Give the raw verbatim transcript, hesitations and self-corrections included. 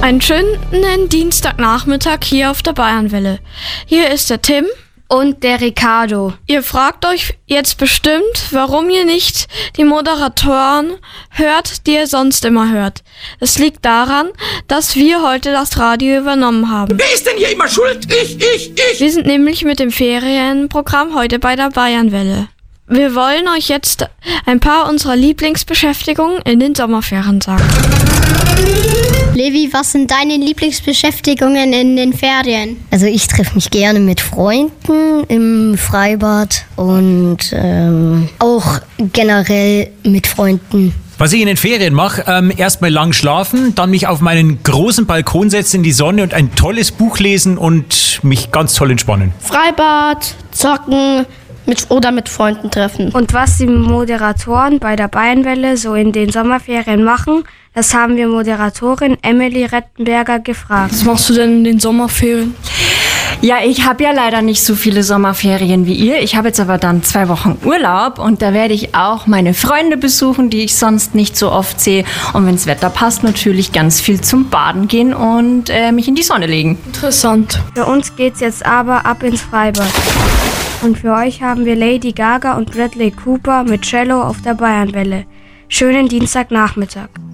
Einen schönen Dienstagnachmittag hier auf der Bayernwelle. Hier ist der Tim und der Ricardo. Ihr fragt euch jetzt bestimmt, warum ihr nicht die Moderatoren hört, die ihr sonst immer hört. Es liegt daran, dass wir heute das Radio übernommen haben. Wer ist denn hier immer schuld? Ich, ich, ich! Wir sind nämlich mit dem Ferienprogramm heute bei der Bayernwelle. Wir wollen euch jetzt ein paar unserer Lieblingsbeschäftigungen in den Sommerferien sagen. Levi, was sind deine Lieblingsbeschäftigungen in den Ferien? Also ich treffe mich gerne mit Freunden im Freibad und ähm, auch generell mit Freunden. Was ich in den Ferien mache, ähm, erstmal lang schlafen, dann mich auf meinen großen Balkon setzen in die Sonne und ein tolles Buch lesen und mich ganz toll entspannen. Freibad, zocken mit, oder mit Freunden treffen. Und was die Moderatoren bei der Bayernwelle so in den Sommerferien machen, das haben wir Moderatorin Emily Rettenberger gefragt. Was machst du denn in den Sommerferien? Ja, ich habe ja leider nicht so viele Sommerferien wie ihr. Ich habe jetzt aber dann zwei Wochen Urlaub und da werde ich auch meine Freunde besuchen, die ich sonst nicht so oft sehe. Und wenn das Wetter passt, natürlich ganz viel zum Baden gehen und äh, mich in die Sonne legen. Interessant. Für uns geht's jetzt aber ab ins Freibad. Und für euch haben wir Lady Gaga und Bradley Cooper mit Cello auf der Bayernwelle. Schönen Dienstagnachmittag.